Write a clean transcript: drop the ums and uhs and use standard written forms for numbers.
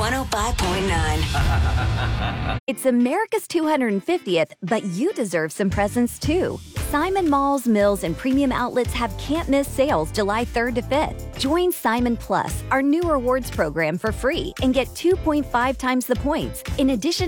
105.9. It's America's 250th, but you deserve some presents too. Simon Malls, Mills, and Premium Outlets have can't-miss sales July 3rd to 5th. Join Simon Plus, our new rewards program, for free and get 2.5 times the points. In addition